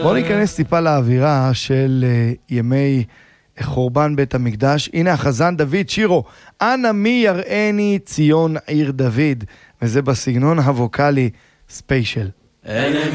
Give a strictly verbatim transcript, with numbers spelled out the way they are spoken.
בואו ניכנס טיפה לאווירה של uh, ימי חורבן בית המקדש. הנה החזן דוד שירו, אנא מי יראני ציון עיר דוד, וזה בסגנון הווקלי ספיישל.